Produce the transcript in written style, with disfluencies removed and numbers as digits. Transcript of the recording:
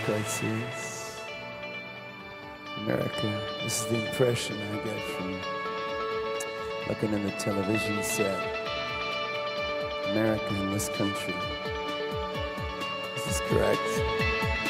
crisis. America, this is the impression I get from looking in the television set. America in this country. Is this correct?